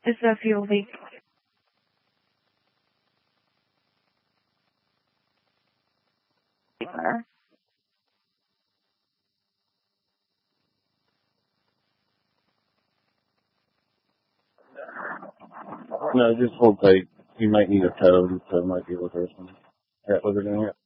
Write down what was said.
It's a fuel leak. No, just hold tight. You might need a tow, so it might be with her. Got with her doing it.